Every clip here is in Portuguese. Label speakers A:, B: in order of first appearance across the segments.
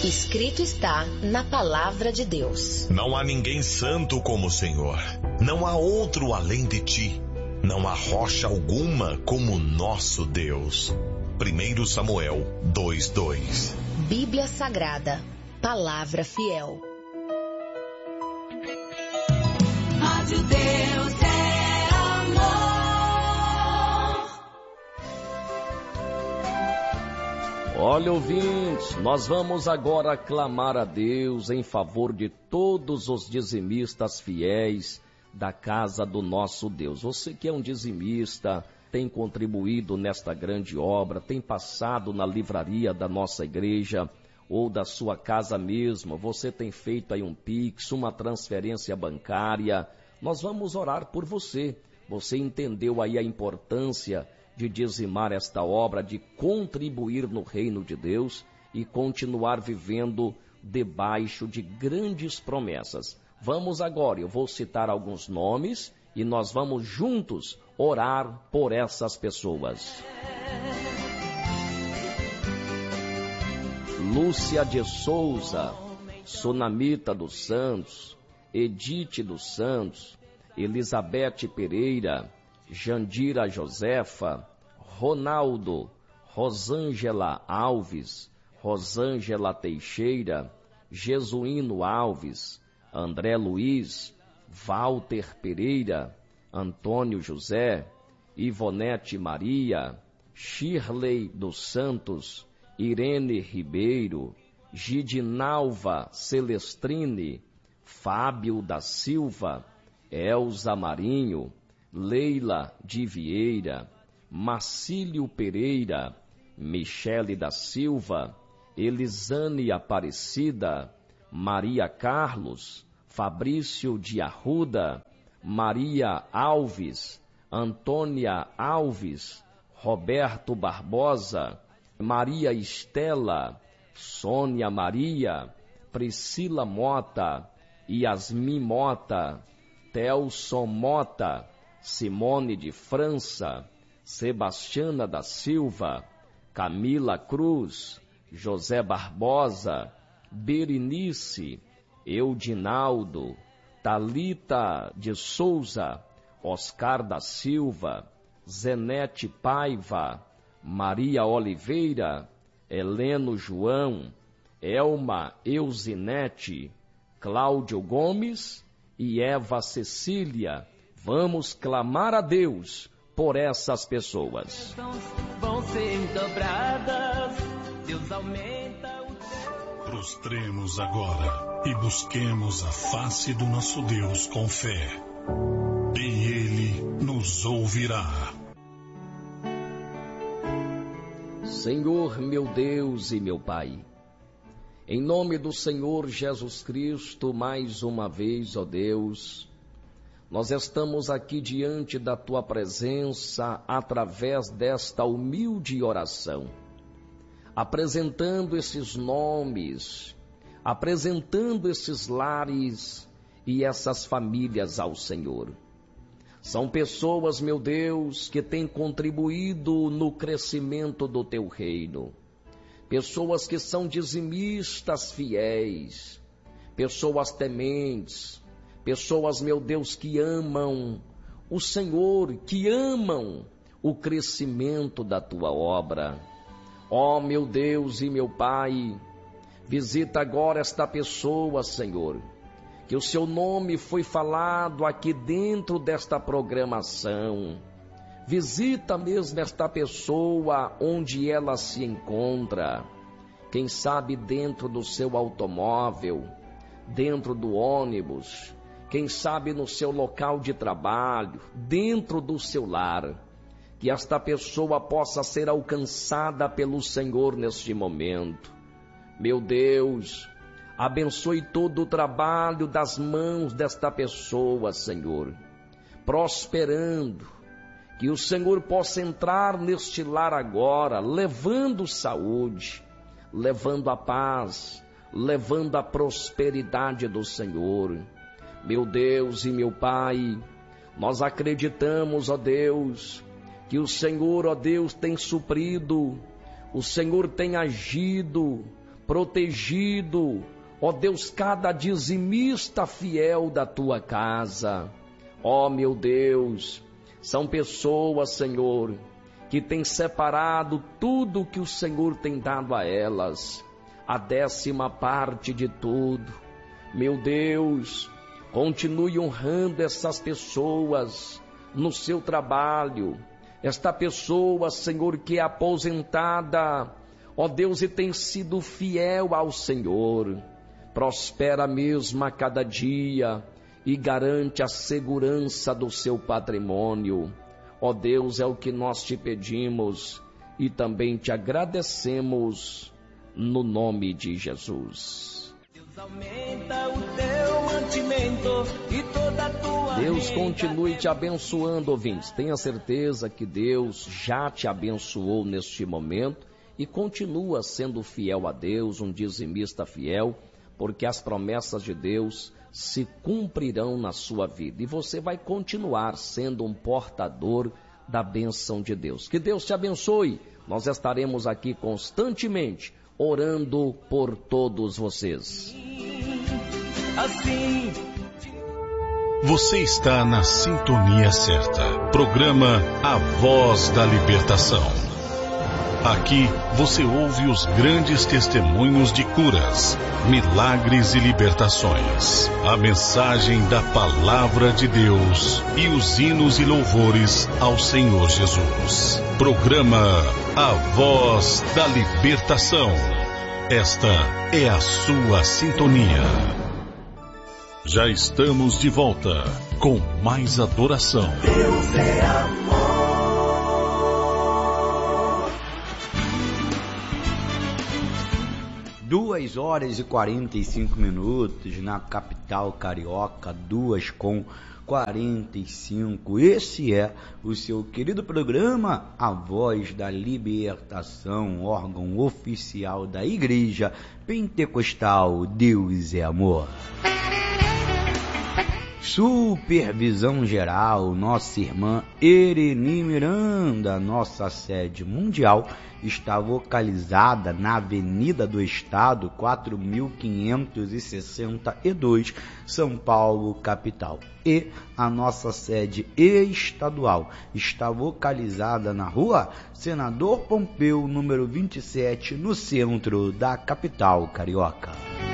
A: Escrito está na Palavra de Deus.
B: Não há ninguém santo como o Senhor. Não há outro além de ti. Não há rocha alguma como o nosso Deus. 1 Samuel 2:2.
A: Bíblia Sagrada, Palavra Fiel.
C: Rádio Deus é amor.
D: Olha, ouvintes, nós vamos agora clamar a Deus em favor de todos os dizimistas fiéis da casa do nosso Deus. Você que é um dizimista, tem contribuído nesta grande obra, tem passado na livraria da nossa igreja ou da sua casa mesmo, você tem feito aí um Pix, uma transferência bancária, nós vamos orar por você. Você entendeu aí a importância de dizimar esta obra, de contribuir no reino de Deus e continuar vivendo debaixo de grandes promessas. Vamos agora, eu vou citar alguns nomes e nós vamos juntos orar por essas pessoas. Lúcia de Souza, Sunamita dos Santos, Edith dos Santos, Elizabeth Pereira, Jandira Josefa, Ronaldo, Rosângela Alves, Rosângela Teixeira, Jesuíno Alves, André Luiz, Walter Pereira, Antônio José, Ivonete Maria, Shirley dos Santos, Irene Ribeiro, Gidinalva Celestrine, Fábio da Silva, Elza Marinho, Leila de Vieira, Marcílio Pereira, Michele da Silva, Elisane Aparecida, Maria Carlos, Fabrício de Arruda, Maria Alves, Antônia Alves, Roberto Barbosa, Maria Estela, Sônia Maria, Priscila Mota, Yasmin Mota, Telson Mota, Simone de França, Sebastiana da Silva, Camila Cruz, José Barbosa, Berenice, Eudinaldo, Talita de Souza, Oscar da Silva, Zenete Paiva, Maria Oliveira, Heleno João, Elma Euzinete, Cláudio Gomes e Eva Cecília. Vamos clamar a Deus por essas pessoas.
C: Vão ser dobradas, Deus aumenta o
E: Prostremos agora e busquemos a face do nosso Deus com fé. E Ele nos ouvirá.
D: Senhor, meu Deus e meu Pai, em nome do Senhor Jesus Cristo, mais uma vez, ó Deus, nós estamos aqui diante da Tua presença através desta humilde oração, apresentando esses nomes, apresentando esses lares e essas famílias ao Senhor. São pessoas, meu Deus, que têm contribuído no crescimento do Teu reino. Pessoas que são dizimistas fiéis, pessoas tementes, pessoas, meu Deus, que amam o Senhor, que amam o crescimento da Tua obra. Ó, meu Deus e meu Pai, visita agora esta pessoa, Senhor, que o Seu nome foi falado aqui dentro desta programação. Visita mesmo esta pessoa onde ela se encontra. Quem sabe dentro do seu automóvel, dentro do ônibus, quem sabe no seu local de trabalho, dentro do seu lar. Que esta pessoa possa ser alcançada pelo Senhor neste momento. Meu Deus, abençoe todo o trabalho das mãos desta pessoa, Senhor, prosperando. Que o Senhor possa entrar neste lar agora, levando saúde, levando a paz, levando a prosperidade do Senhor. Meu Deus e meu Pai, nós acreditamos, ó Deus, que o Senhor, ó Deus, tem suprido, o Senhor tem agido protegido, ó Deus, cada dizimista fiel da tua casa. Ó meu Deus, são pessoas, Senhor, que têm separado tudo que o Senhor tem dado a elas, a 10ª parte de tudo. Meu Deus, continue honrando essas pessoas no seu trabalho. Esta pessoa, Senhor, que é aposentada, ó Deus, e tem sido fiel ao Senhor, prospera mesmo a cada dia e garante a segurança do seu patrimônio. Ó Deus, é o que nós te pedimos e também te agradecemos no nome de Jesus. Deus continue te abençoando, ouvintes. Tenha certeza que Deus já te abençoou neste momento e continua sendo fiel a Deus, um dizimista fiel, porque as promessas de Deus se cumprirão na sua vida e você vai continuar sendo um portador da bênção de Deus. Que Deus te abençoe. Nós estaremos aqui constantemente orando por todos vocês.
E: Você está na sintonia certa. Programa A Voz da Libertação. Aqui você ouve os grandes testemunhos de curas, milagres e libertações. A mensagem da Palavra de Deus e os hinos e louvores ao Senhor Jesus. Programa A Voz da Libertação. Esta é a sua sintonia. Já estamos de volta com mais adoração.
F: Deus é amor. 2h45 na capital carioca, 2h45. Esse é o seu querido programa A Voz da Libertação, órgão oficial da Igreja Pentecostal Deus é Amor. Supervisão geral, nossa irmã Ereni Miranda. Nossa sede mundial está localizada na Avenida do Estado, 4562, São Paulo, capital. E a nossa sede estadual está localizada na Rua Senador Pompeu, número 27, no centro da capital carioca.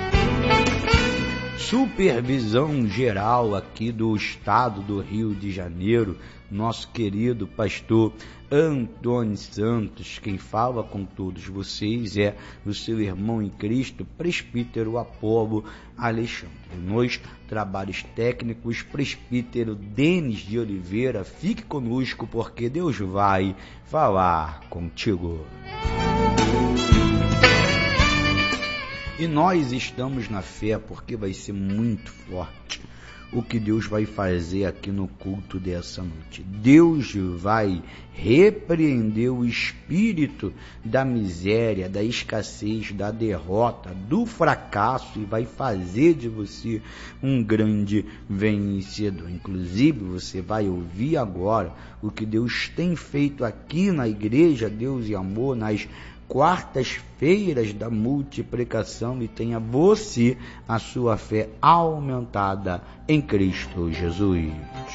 F: Supervisão geral aqui do estado do Rio de Janeiro, nosso querido pastor Antônio Santos. Quem fala com todos vocês é o seu irmão em Cristo, presbítero Apolo Alexandre. Nos trabalhos técnicos, presbítero Denis de Oliveira. Fique conosco porque Deus vai falar contigo. E nós estamos na fé porque vai ser muito forte o que Deus vai fazer aqui no culto dessa noite. Deus vai repreender o espírito da miséria, da escassez, da derrota, do fracasso e vai fazer de você um grande vencedor. Inclusive, você vai ouvir agora o que Deus tem feito aqui na Igreja Deus e Amor, nas quartas-feiras da multiplicação, e tenha você a sua fé aumentada em Cristo Jesus.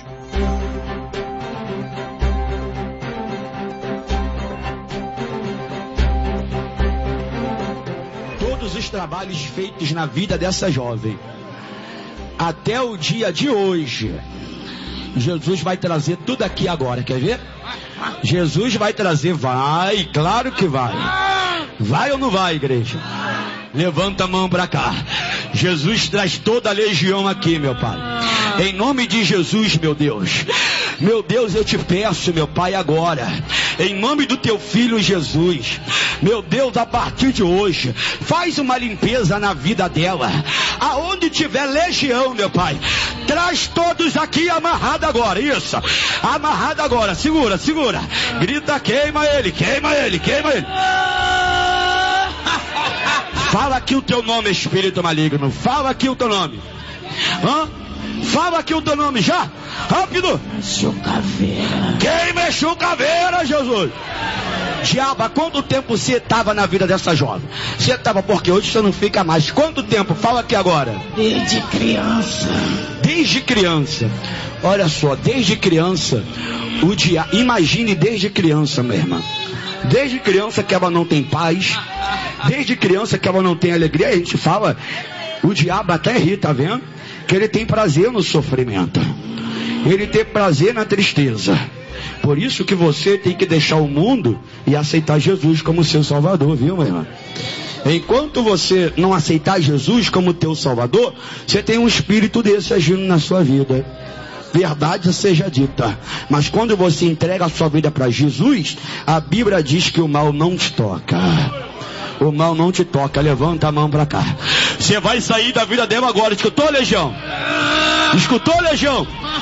F: Todos os trabalhos feitos na vida dessa jovem, até o dia de hoje, Jesus vai trazer tudo aqui agora, quer ver? Jesus vai trazer, vai, claro que vai. Vai ou não vai, igreja? Levanta a mão para cá. Jesus traz toda a legião aqui, meu Pai. Em nome de Jesus, meu Deus. Meu Deus, eu te peço, meu Pai, agora, em nome do teu filho Jesus, meu Deus, a partir de hoje, faz uma limpeza na vida dela. Aonde tiver legião, meu Pai, traz todos aqui amarrado agora. Isso, amarrado agora. Segura, segura. Grita, queima ele, queima ele, queima ele. Fala aqui o teu nome, espírito maligno. Fala aqui o teu nome. Fala aqui o teu nome já. Rápido. Exu Caveira. Queima Exu Caveira, Jesus. Diabo, há quanto tempo você estava na vida dessa jovem? Você estava, porque hoje você não fica mais. Quanto tempo? Fala aqui agora.
G: Desde criança.
F: Desde criança. Olha só, desde criança, o diabo, imagine desde criança, minha irmã. Desde criança que ela não tem paz, desde criança que ela não tem alegria, a gente fala, o diabo até ri, tá vendo? Que ele tem prazer no sofrimento, ele tem prazer na tristeza. Por isso que você tem que deixar o mundo e aceitar Jesus como seu Salvador, viu, minha irmã? Enquanto você não aceitar Jesus como teu Salvador, você tem um espírito desse agindo na sua vida. Verdade seja dita, mas quando você entrega a sua vida para Jesus, a Bíblia diz que o mal não te toca. O mal não te toca. Levanta a mão para cá. Você vai sair da vida dela agora. Escutou, Legião? Escutou, Legião?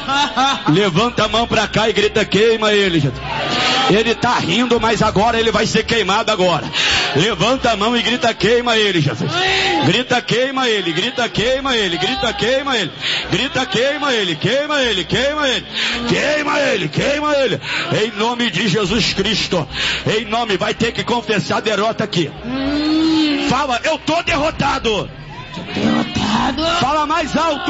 F: Levanta a mão para cá e grita: queima ele. Ele está rindo, mas agora ele vai ser queimado agora. Levanta a mão e grita: queima ele, Jesus. Grita: queima ele, grita: queima ele, grita: queima ele, grita: queima ele, queima ele, queima ele, queima ele, queima ele. Em nome de Jesus Cristo. Em nome, vai ter que confessar a derrota aqui. Fala: eu tô derrotado.
G: Derrotado.
F: Fala mais alto.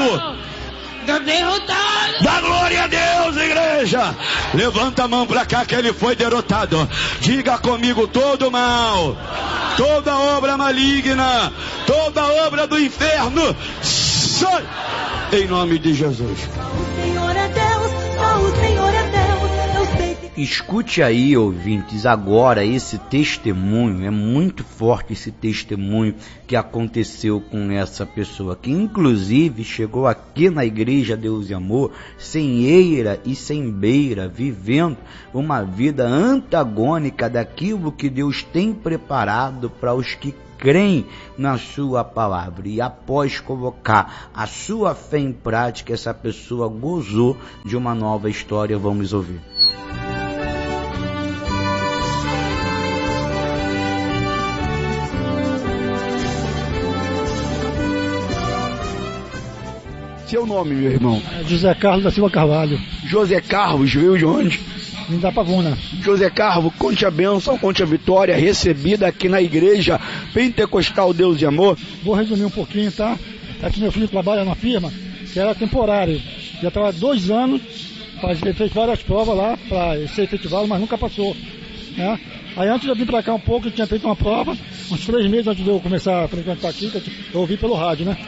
G: Tô derrotado.
F: Dá glória a Deus, igreja. Levanta a mão pra cá que ele foi derrotado. Diga comigo: todo mal, toda obra maligna, toda obra do inferno, sai em nome de Jesus.
C: O Senhor é Deus, só o Senhor é Deus. Eu sei que...
H: Escute aí, ouvintes, agora esse testemunho. É muito forte esse testemunho que aconteceu com essa pessoa, que inclusive chegou aqui na Igreja Deus e Amor sem eira e sem beira, vivendo uma vida antagônica daquilo que Deus tem preparado para os que creem na sua palavra. E após colocar a sua fé em prática, essa pessoa gozou de uma nova história. Vamos ouvir.
F: Seu nome, meu irmão?
I: José Carlos da Silva Carvalho.
F: José Carlos, veio de onde?
I: Vim da Pavuna.
F: José Carlos, conte a bênção, conte a vitória recebida aqui na Igreja Pentecostal Deus e Amor.
I: Vou resumir um pouquinho, tá? É que meu filho trabalha na firma, que era temporário. Já estava 2 anos, fez várias provas lá para ser efetivado, mas nunca passou, né? Aí antes de eu vir para cá um pouco, eu tinha feito uma prova, uns 3 meses antes de eu começar a frequentar aqui, eu ouvi pelo rádio, né?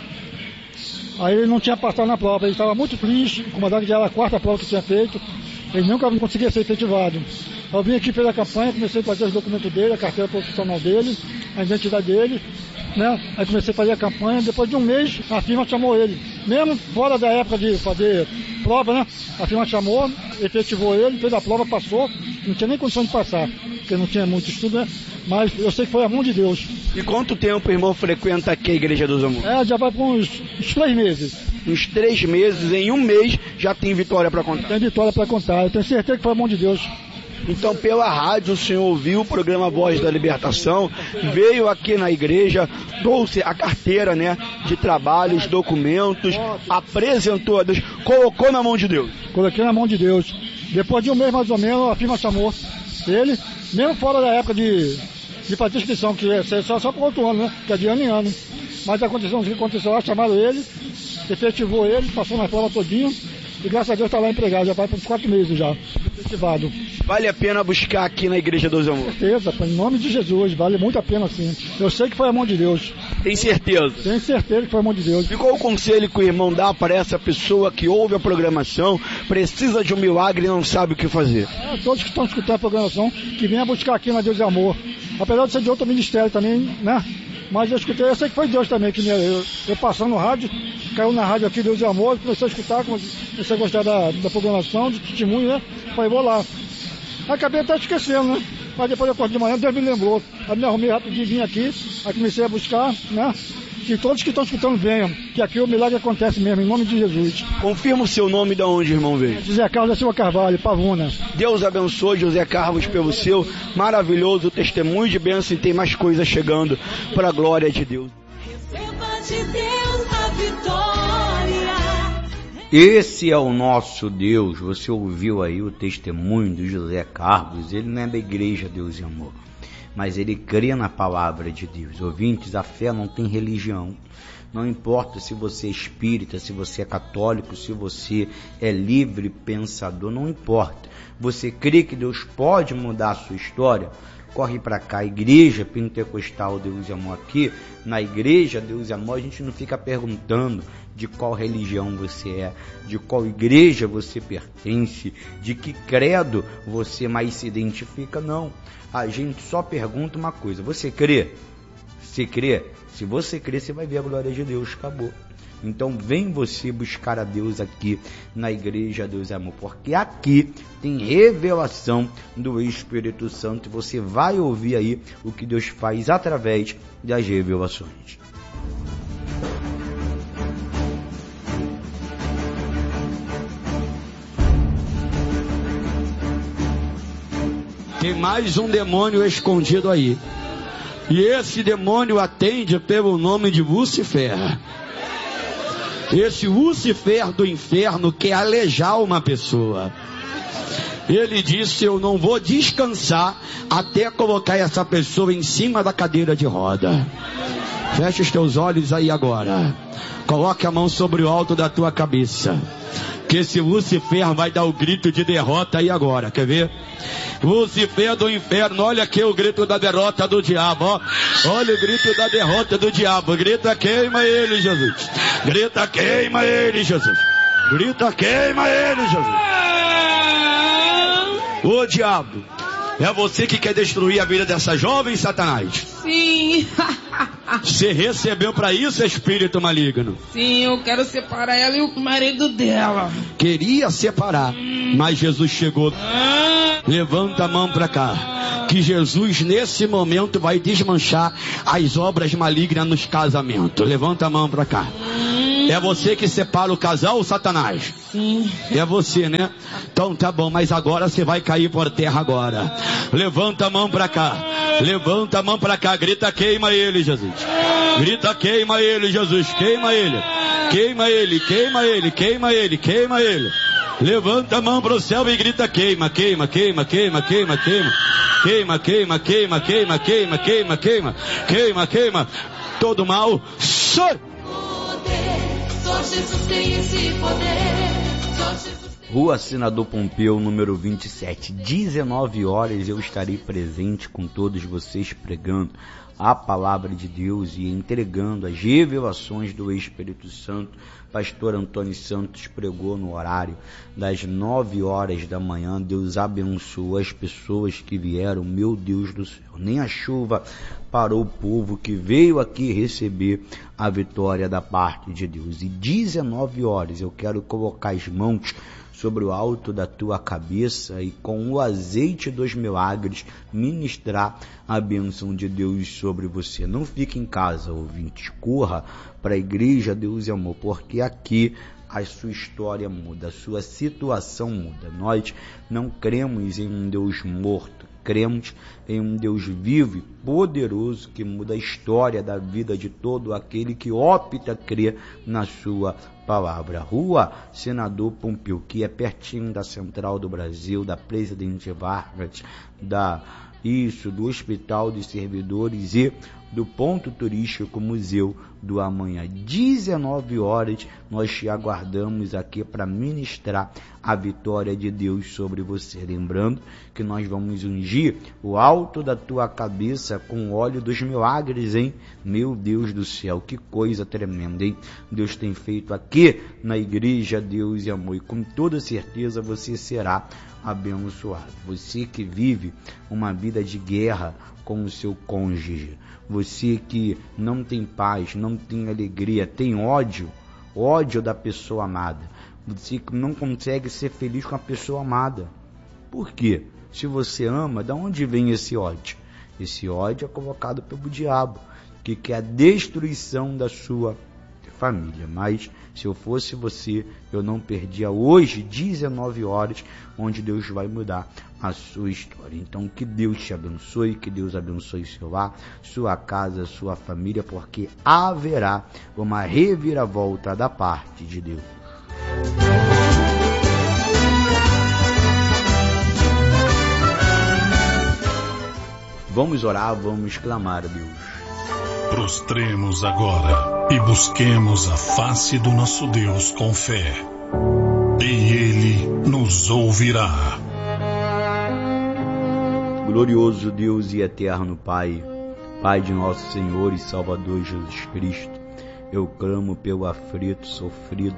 I: Aí ele não tinha passado na prova, ele estava muito triste, incomodado, que já era a 4ª prova que tinha feito, ele nunca conseguia ser efetivado. Eu vim aqui, fiz a campanha, comecei a fazer os documentos dele, a carteira profissional dele, a identidade dele, né? Aí comecei a fazer a campanha, depois de um mês a firma chamou ele. Mesmo fora da época de fazer prova, né? A firma chamou, efetivou ele, fez a prova, passou, não tinha nem condição de passar, porque não tinha muito estudo, né? Mas eu sei que foi a mão de Deus.
F: E quanto tempo o irmão frequenta aqui a Igreja dos Amor?
I: Já vai por uns 3 meses.
F: Uns 3 meses, em um mês já tem vitória para contar.
I: Tem vitória para contar, eu tenho certeza que foi a mão de Deus.
F: Então, pela rádio, o senhor ouviu o programa Voz da Libertação, veio aqui na igreja, trouxe a carteira, né, de trabalhos, documentos, apresentou a Deus, colocou na mão de Deus.
I: Coloquei na mão de Deus. Depois de um mês mais ou menos, a firma chamou ele, mesmo fora da época de fazer inscrição, que é só por outro ano, né, que é de ano em ano. Mas aconteceu lá, chamaram ele, efetivou ele, passou na prova todinha, e graças a Deus está lá empregado, já vai por uns 4 meses já, efetivado.
F: Vale a pena buscar aqui na Igreja dos Amor?
I: Com certeza, em nome de Jesus, vale muito a pena sim. Eu sei que foi a mão de Deus.
F: Tem certeza?
I: Tenho certeza que foi a mão de Deus.
F: E qual o conselho que o irmão dá para essa pessoa que ouve a programação, precisa de um milagre e não sabe o que fazer?
I: Todos que estão escutando a programação, que venham buscar aqui na Deus e Amor. Apesar de ser de outro ministério também, né? Mas eu escutei, eu sei que foi Deus também, que eu passando no rádio, caiu na rádio aqui, Deus e Amor, comecei a escutar, comecei a gostar da programação, de testemunho, né? Falei, vou lá. Acabei até esquecendo, né? Mas depois eu acordei de manhã, Deus me lembrou. Aí me arrumei rapidinho, vim aqui, aí comecei a buscar, né? Que todos que estão escutando venham, que aqui o milagre acontece mesmo, em nome de Jesus.
F: Confirma o seu nome de onde, irmão, veio?
I: José Carlos da Silva Carvalho, Pavuna.
F: Deus abençoe José Carlos pelo seu maravilhoso testemunho de bênção, e tem mais coisas chegando para a glória de Deus.
C: Receba de Deus a vitória.
H: Esse é o nosso Deus. Você ouviu aí o testemunho do José Carlos. Ele não é da igreja Deus e Amor, mas ele crê na palavra de Deus. Ouvintes, a fé não tem religião. Não importa se você é espírita, se você é católico, se você é livre pensador, não importa. Você crê que Deus pode mudar a sua história? Corre para cá, Igreja Pentecostal Deus e Amor. Aqui na Igreja Deus e Amor a gente não fica perguntando de qual religião você é, de qual igreja você pertence, de que credo você mais se identifica, não. A gente só pergunta uma coisa: você crê? Você crê? Se você crê, você vai ver a glória de Deus. Acabou. Então vem você buscar a Deus aqui na Igreja Deus e Amor, porque aqui tem revelação do Espírito Santo. Você vai ouvir aí o que Deus faz através das revelações.
F: Tem mais um demônio escondido aí. E esse demônio atende pelo nome de Lúcifer. Esse Lúcifer do inferno quer alejar uma pessoa. Ele disse: eu não vou descansar até colocar essa pessoa em cima da cadeira de roda. Fecha os teus olhos aí agora. Coloque a mão sobre o alto da tua cabeça, que esse Lúcifer vai dar o grito de derrota aí agora. Quer ver? Lúcifer do inferno, olha aqui o grito da derrota do diabo, ó. Olha o grito da derrota do diabo. Grita: queima ele, Jesus. Grita: queima ele, Jesus. Grita: queima ele, Jesus. Ô diabo, é você que quer destruir a vida dessa jovem, Satanás?
G: Sim.
F: Você recebeu para isso, espírito maligno?
G: Sim, eu quero separar ela e o marido dela.
F: Queria separar, mas Jesus chegou. Levanta a mão para cá, que Jesus nesse momento vai desmanchar as obras malignas nos casamentos. Levanta a mão para cá. É você que separa o casal, Satanás?
G: Sim.
F: É você, né? Então tá bom, mas agora você vai cair por terra agora. Levanta a mão para cá. Levanta a mão para cá. Grita: queima ele, Jesus. Grita: queima ele, Jesus. Queima ele. Queima ele, queima ele, queima ele, queima ele. Levanta a mão para o céu e grita: queima, queima, queima, queima, queima, queima. Queima, queima, queima, queima, queima, queima, queima, queima, queima. Todo mal, sai.
C: Só Jesus tem esse poder. Só Jesus tem...
H: Rua Senador Pompeu, número 27, 19 horas, eu estarei presente com todos vocês pregando a palavra de Deus e entregando as revelações do Espírito Santo. Pastor Antônio Santos pregou no horário das 9 horas da manhã. Deus abençoou as pessoas que vieram, meu Deus do céu. Nem a chuva parou o povo que veio aqui receber a vitória da parte de Deus. E 19 horas eu quero colocar as mãos sobre o alto da tua cabeça e com o azeite dos milagres ministrar a bênção de Deus sobre você. Não fique em casa, ouvinte, corra para a Igreja Deus e Amor, porque aqui a sua história muda, a sua situação muda. Nós não cremos em um Deus morto, cremos em um Deus vivo e poderoso que muda a história da vida de todo aquele que opta a crer na sua palavra. Rua Senador Pompeu, que é pertinho da Central do Brasil, da Presidente Vargas, do Hospital dos Servidores e do Ponto Turístico Museu do Amanhã. 19 horas nós te aguardamos aqui para ministrar a vitória de Deus sobre você. Lembrando que nós vamos ungir o alto da tua cabeça com o óleo dos milagres, hein? Meu Deus do céu, que coisa tremenda, hein? Deus tem feito aqui na Igreja Deus e Amor, e com toda certeza você será abençoado. Você que vive uma vida de guerra com o seu cônjuge, você que não tem paz, não tem alegria, tem ódio da pessoa amada, você que não consegue ser feliz com a pessoa amada. Por quê? Se você ama, de onde vem esse ódio? Esse ódio é colocado pelo diabo, que quer a destruição da sua família. Mas se eu fosse você, eu não perdia hoje 19 horas, onde Deus vai mudar a sua história. Então que Deus te abençoe, que Deus abençoe seu lar, sua casa, sua família, porque haverá uma reviravolta da parte de Deus. Vamos orar, vamos clamar a Deus.
E: Prostremos agora e busquemos a face do nosso Deus com fé. E Ele nos ouvirá.
H: Glorioso Deus e eterno Pai, Pai de nosso Senhor e Salvador Jesus Cristo, eu clamo pelo aflito, sofrido,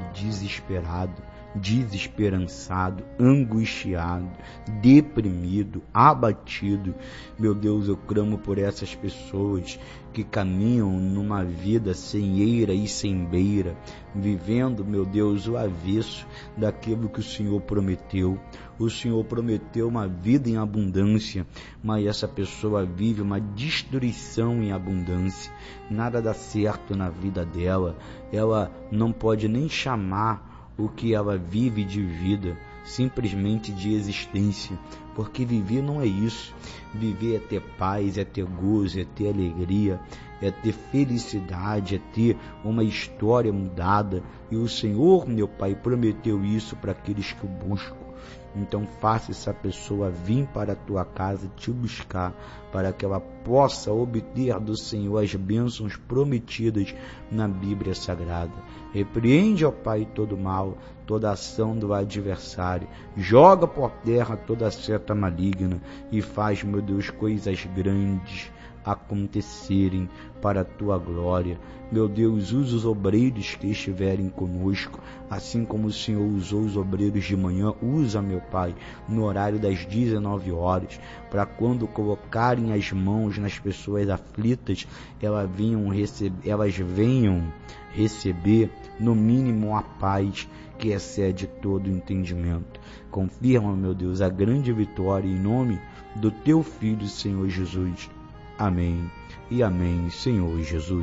H: desesperançado, angustiado, deprimido, abatido. Meu Deus, eu clamo por essas pessoas que caminham numa vida sem eira e sem beira, vivendo, meu Deus, o avesso daquilo que o Senhor prometeu. O Senhor prometeu uma vida em abundância, mas essa pessoa vive uma destruição em abundância. Nada dá certo na vida dela, ela não pode nem chamar o que ela vive de vida, simplesmente de existência, porque viver não é isso. Viver é ter paz, é ter gozo, é ter alegria, é ter felicidade, é ter uma história mudada, e o Senhor, meu Pai, prometeu isso para aqueles que o buscam. Então faça essa pessoa vir para a tua casa te buscar, para que ela possa obter do Senhor as bênçãos prometidas na Bíblia Sagrada. Repreende, ó Pai, todo mal, toda ação do adversário, joga por terra toda seta maligna e faz, meu Deus, coisas grandes acontecerem para a tua glória. Meu Deus, usa os obreiros que estiverem conosco, assim como o Senhor usou os obreiros de manhã, usa, meu Pai, no horário das 19 horas, para quando colocarem as mãos nas pessoas aflitas, elas venham receber, no mínimo, a paz que excede todo entendimento. Confirma, meu Deus, a grande vitória em nome do teu Filho, Senhor Jesus. Amém e amém, Senhor Jesus.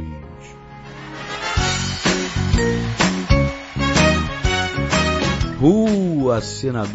H: Rua Senador